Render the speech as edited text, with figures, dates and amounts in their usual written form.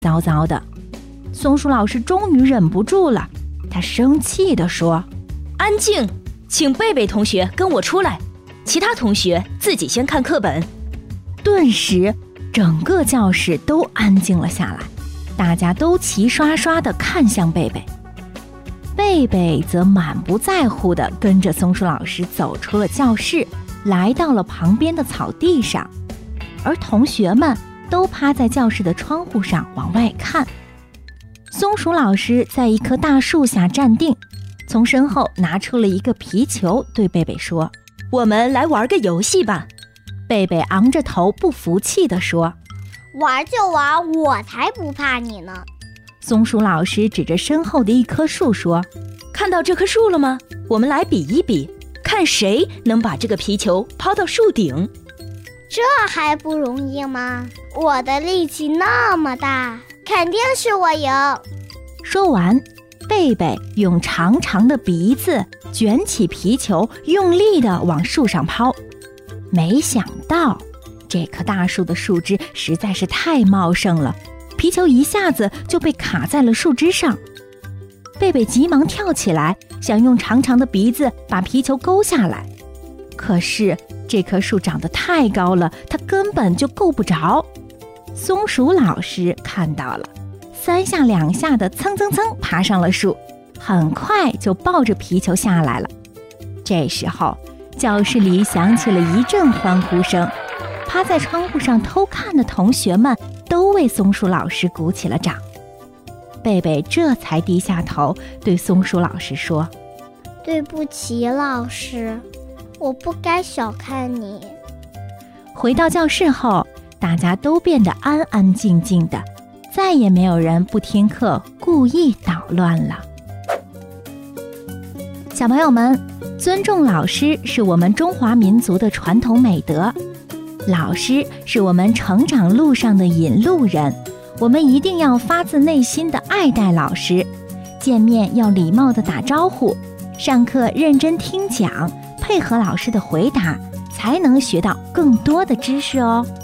糟糟的。松鼠老师终于忍不住了，他生气地说： 安静，请贝贝同学跟我出来，其他同学自己先看课本。 顿时整个教室都安静了下来，大家都齐刷刷地看向贝贝。贝贝则满不在乎地跟着松鼠老师走出了教室，来到了旁边的草地上，而同学们都趴在教室的窗户上往外看。松鼠老师在一棵大树下站定，从身后拿出了一个皮球，对贝贝说： 我们来玩个游戏吧。 贝贝昂着头不服气地说： 玩就玩，我才不怕你呢。 松鼠老师指着身后的一棵树说： 看到这棵树了吗？我们来比一比，看谁能把这个皮球抛到树顶。 这还不容易吗？我的力气那么大，肯定是我赢。 说完，贝贝用长长的鼻子卷起皮球，用力地往树上抛。没想到这棵大树的树枝实在是太茂盛了，皮球一下子就被卡在了树枝上。贝贝急忙跳起来，想用长长的鼻子把皮球勾下来，可是这棵树长得太高了，它根本就够不着。松鼠老师看到了，三下两下的蹭蹭蹭爬上了树，很快就抱着皮球下来了。这时候教室里响起了一阵欢呼声，趴在窗户上偷看的同学们都为松鼠老师鼓起了掌。贝贝这才低下头对松鼠老师说： 对不起，老师，我不该小看你。 回到教室后，大家都变得安安静静的，再也没有人不听课故意捣乱了。小朋友们，尊重老师是我们中华民族的传统美德，老师是我们成长路上的引路人，我们一定要发自内心的爱戴老师，见面要礼貌地打招呼，上课认真听讲，配合老师的回答，才能学到更多的知识哦。